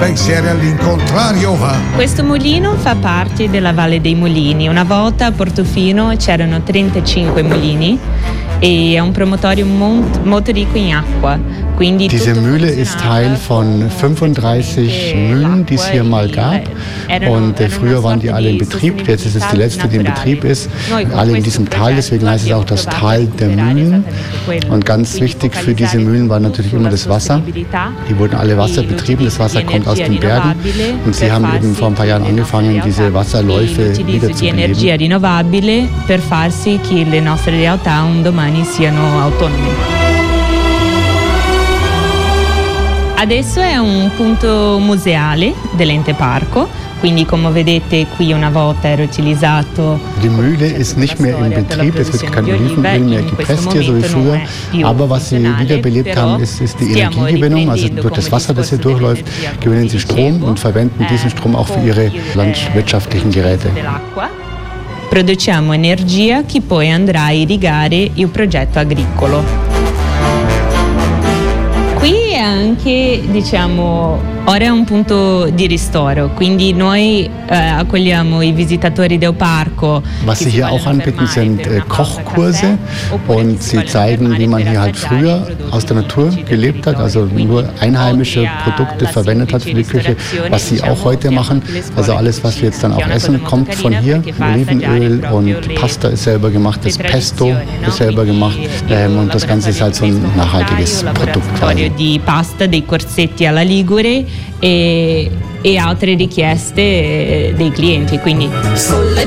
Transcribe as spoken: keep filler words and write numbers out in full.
pensieri all'incontrario va. Questo mulino fa parte della Valle dei Mulini. Una volta a Portofino c'erano trentacinque mulini e è un promontorio molto ricco in acqua. Diese Mühle ist Teil von fünfunddreißig Mühlen, die es hier mal gab. Und äh, früher waren die alle in Betrieb, jetzt ist es die letzte, die in Betrieb ist. Alle in diesem Tal, deswegen heißt es auch das Tal der Mühlen. Und ganz wichtig für diese Mühlen war natürlich immer das Wasser. Die wurden alle wasserbetrieben, das Wasser kommt aus den Bergen. Und sie haben eben vor ein paar Jahren angefangen, diese Wasserläufe wieder zu energia rinnovabile per far sì che le nostre realtà un domani siano autonome. Adesso è un punto museale dell'ente parco, quindi come vedete qui una volta era utilizzato. Die Mühle ist nicht mehr in Betrieb, es wird kein Olivenöl mehr gepresst hier, so wie früher. Aber was sie wiederbelebt haben, ist, ist die Energiegewinnung. Also durch das Wasser, das hier durchläuft, gewinnen sie Strom und verwenden diesen Strom auch für ihre landwirtschaftlichen Geräte. Produciamo energia che poi andrà a irrigare il progetto agricolo. Qui è anche, diciamo, ora è un punto di ristoro, quindi noi äh, accogliamo i visitatori del parco. Was sie hier auch anbieten, sind äh, Kochkurse und sie zeigen, wie man hier halt früher aus der Natur gelebt hat, also nur einheimische Produkte verwendet hat für die Küche, was sie auch heute machen. Also alles, was wir jetzt dann auch essen, kommt von hier. Olivenöl und Pasta ist selber gemacht, das Pesto ist selber gemacht ähm, und das Ganze ist halt so ein nachhaltiges Produkt quasi. Di pasta, dei corsetti alla Ligure e, e altre richieste dei clienti. Quindi